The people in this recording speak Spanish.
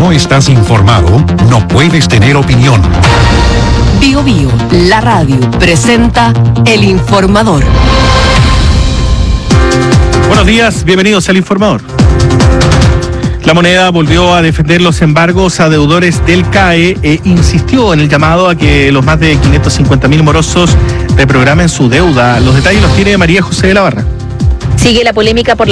no estás informado, no puedes tener opinión. Bio Bio, la radio, presenta El Informador. Buenos días, bienvenidos al Informador. La Moneda volvió a defender los embargos a deudores del CAE e insistió en el llamado a que los más de 550.000 morosos reprogramen su deuda. Los detalles los tiene María José de la Barra. Sigue la polémica por